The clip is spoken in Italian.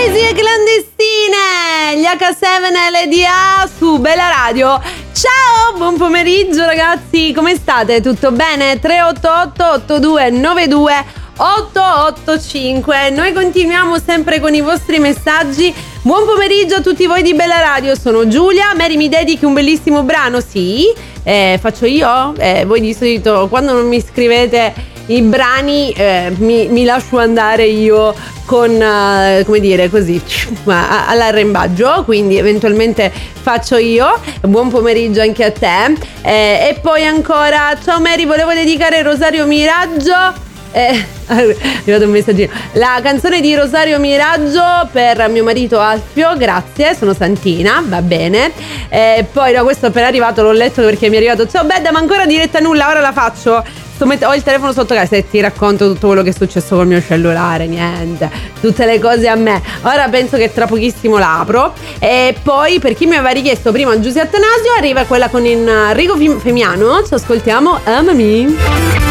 Poesie clandestine, gli H7 LDA su Bella Radio. Ciao, buon pomeriggio ragazzi, come state? Tutto bene? 388 8292 885. Noi continuiamo sempre con i vostri messaggi. Buon pomeriggio a tutti voi di Bella Radio, sono Giulia. Mary, mi dedichi un bellissimo brano? Sì, faccio io? Voi di solito quando non mi scrivete i brani mi lascio andare io con, come dire, così all'arrembaggio, quindi eventualmente faccio io. Buon pomeriggio anche a te. E poi ancora, ciao Mary, volevo dedicare Rosario Miraggio. È arrivato un messaggino. La canzone di Rosario Miraggio per mio marito Alfio, grazie, sono Santina, va bene. Poi no, questo è appena arrivato, l'ho letto perché mi è arrivato. Ciao Bedda, ma ancora diretta nulla, ora la faccio. Ho il telefono sotto casa e ti racconto tutto quello che è successo col mio cellulare, niente, tutte le cose a me. Ora penso che tra pochissimo la apro. E poi, per chi mi aveva richiesto prima Giuseppe Atanasio, arriva quella con Enrico Femiano. Ci ascoltiamo, amami.